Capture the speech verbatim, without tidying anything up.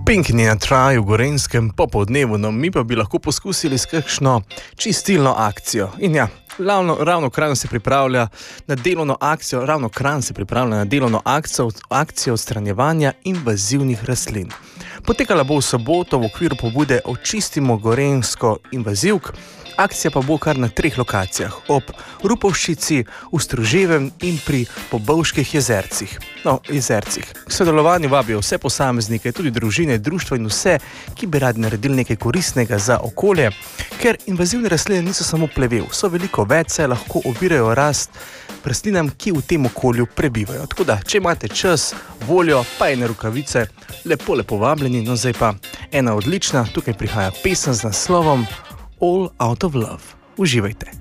Pinkni na traju v Gorenjskem popoldnevu, no mi pa bi lahko poskusili s kakšno čistilno akcijo. In ja, ravno, ravno Kranj se pripravlja na delovno akcijo, ravno Kranj se pripravlja na delovno akcijo, akcijo odstranjevanja invazivnih rastlin. Potekala bo v soboto v okviru pobude Očistimo Gorenjsko invazivk. Akcija pa bo kar na treh lokacijah, ob Rupovščici, v Struževem in pri Pobovških jezercih. No, jezercih. K sodelovanju vabijo vse posameznike, tudi družine, društva in vse, ki bi radi naredili nekaj koristnega za okolje, ker invazivne rastline niso samo plevel, so veliko več, saj lahko ovirajo rast rastlinam, ki v tem okolju prebivajo. Tako da, če imate čas, voljo, pa ene rokavice, lepo, lepo vabljeni, no zdaj pa ena odlična, tukaj prihaja pesem z naslovom All Out of Love. Uživajte.